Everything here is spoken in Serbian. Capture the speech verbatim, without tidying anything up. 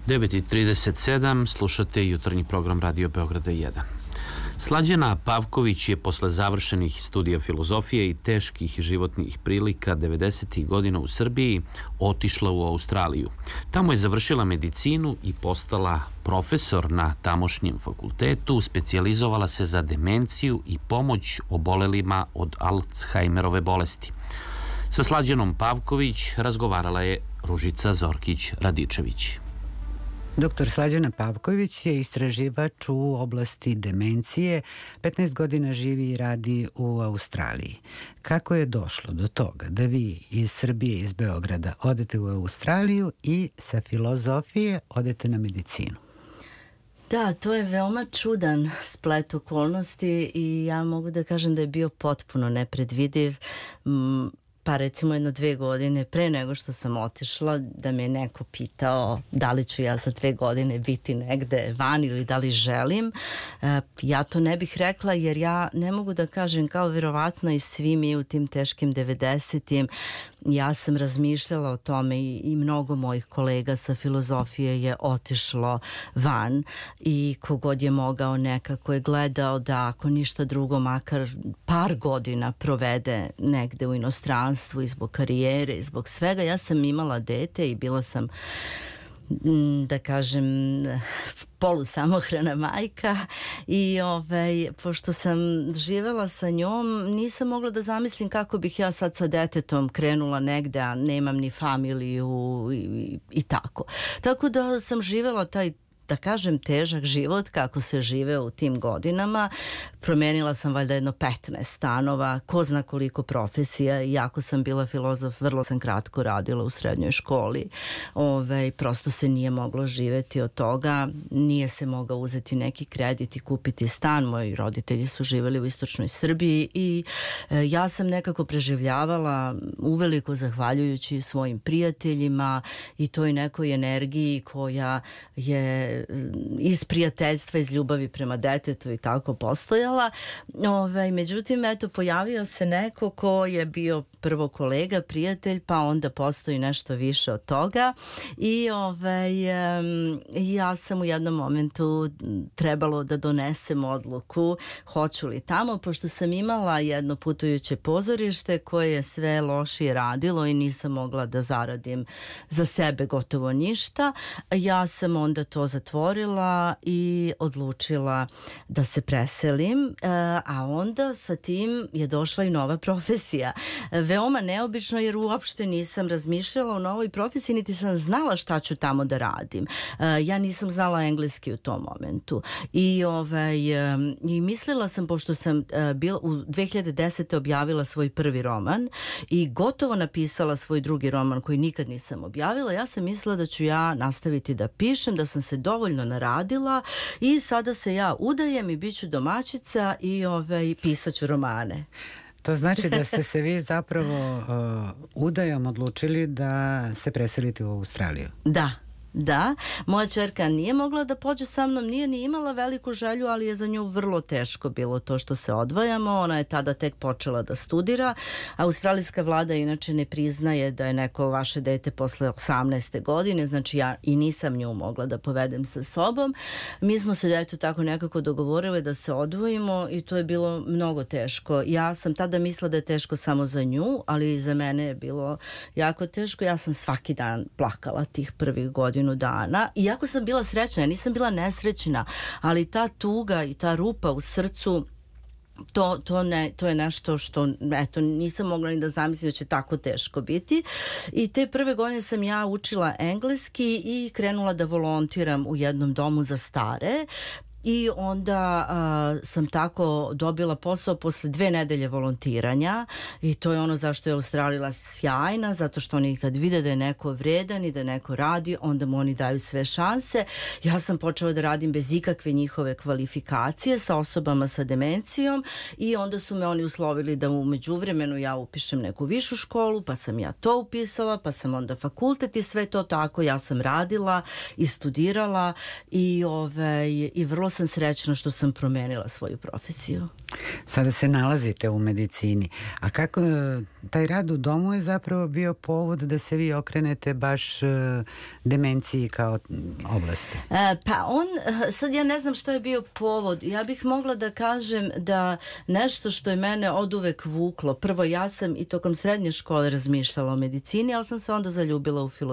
devet i trideset sedam, slušate jutarnji program Radio Beograda jedan. Slađana Pavković je posle završenih studija filozofije i teških životnih prilika devedesetih godina u Srbiji otišla u Australiju. Tamo je završila medicinu i postala profesor na tamošnjem fakultetu, specijalizovala se za demenciju i pomoć obolelima od Alzheimerove bolesti. Sa Slađanom Pavković razgovarala je Ružica Zorkić-Radičević. Doktor Slađana Pavković je istraživač u oblasti demencije, petnaest godina živi i radi u Australiji. Kako je došlo do toga da vi iz Srbije, iz Beograda, odete u Australiju i sa filozofije odete na medicinu? Da, to je veoma čudan splet okolnosti i ja mogu da kažem da je bio potpuno nepredvidiv. Pa recimo jedno dve godine pre nego što sam otišla, da me neko pitao da li ću ja za dve godine biti negde van ili da li želim, e, ja to ne bih rekla, jer ja ne mogu da kažem, kao verovatno i svi mi u tim teškim devedesetim, ja sam razmišljala o tome i, i mnogo mojih kolega sa filozofije je otišlo van i kogod je mogao nekako je gledao da ako ništa drugo makar par godina provede negde u inostranstvu i zbog karijere i zbog svega. Ja sam imala dete i bila sam, da kažem, polusamohrana majka i ovaj, pošto sam živela sa njom, nisam mogla da zamislim kako bih ja sad sa detetom krenula negde, a nemam ni familiju i, i, i tako. Tako da sam živela taj, da kažem, težak život kako se žive u tim godinama. Promenila sam valjda jedno petnaest stanova, ko zna koliko profesija. Iako sam bila filozof, vrlo sam kratko radila u srednjoj školi. Ove, prosto se nije moglo živeti od toga. Nije se mogao uzeti neki kredit i kupiti stan. Moji roditelji su živeli u istočnoj Srbiji i e, ja sam nekako preživljavala uveliko zahvaljujući svojim prijateljima i toj nekoj energiji koja je iz prijateljstva, iz ljubavi prema detetu i tako postojala. Ove, međutim, eto, pojavio se neko ko je bio prvo kolega, prijatelj, pa onda postoji nešto više od toga i ove, ja sam u jednom momentu trebalo da donesem odluku hoću li tamo, pošto sam imala jedno putujuće pozorište koje je sve lošije radilo i nisam mogla da zaradim za sebe gotovo ništa. Ja sam onda to zatvorila i odlučila da se preselim, a onda sa tim je došla i nova profesija. Veoma neobično, jer uopšte nisam razmišljala o novoj profesiji, niti sam znala šta ću tamo da radim. Ja nisam znala engleski u tom momentu i, ovaj, i mislila sam, pošto sam bila u dve hiljade desete objavila svoj prvi roman i gotovo napisala svoj drugi roman koji nikad nisam objavila, ja sam mislila da ću ja nastaviti da pišem, da sam se dovoljno naradila i sada se ja udajem i bit ću domaćica i ovaj, pisat ću romane. To znači da ste se vi zapravo uh, udajom odlučili da se preselite u Australiju. Da. Da, moja ćerka nije mogla da pođe sa mnom, nije ni imala veliku želju, ali je za nju vrlo teško bilo to što se odvajamo. Ona je tada tek počela da studira. Australijska vlada inače ne priznaje da je neko vaše dete posle osamnaeste godine, znači ja i nisam nju mogla da povedem sa sobom. Mi smo se eto tako nekako dogovorile da se odvojimo i to je bilo mnogo teško. Ja sam tada mislila da je teško samo za nju, ali za mene je bilo jako teško. Ja sam svaki dan plakala tih prvih godina dana. Iako sam bila srećna, ja nisam bila nesrećna, ali ta tuga i ta rupa u srcu, To, to, ne, to je nešto što eto, nisam mogla ni da zamislim da će tako teško biti. I te prve godine sam ja učila engleski i krenula da volontiram u jednom domu za stare. I onda a, sam tako dobila posao posle dve nedelje volontiranja i to je ono zašto je Australija sjajna, zato što oni kad vide da je neko vredan i da neko radi, onda mu oni daju sve šanse. Ja sam počela da radim bez ikakve njihove kvalifikacije sa osobama sa demencijom i onda su me oni uslovili da u međuvremenu ja upišem neku višu školu, pa sam ja to upisala, pa sam onda fakultet i sve to tako. Ja sam radila i studirala i, ove, i vrlo sam srećna što sam promenila svoju profesiju. Sada se nalazite u medicini, a kako taj rad u domu je zapravo bio povod da se vi okrenete baš demenciji kao oblasti? E, pa on, sad ja ne znam što je bio povod. Ja bih mogla da kažem da nešto što je mene oduvek vuklo. Prvo, ja sam i tokom srednje škole razmišljala o medicini, ali sam se onda zaljubila u filozofiju.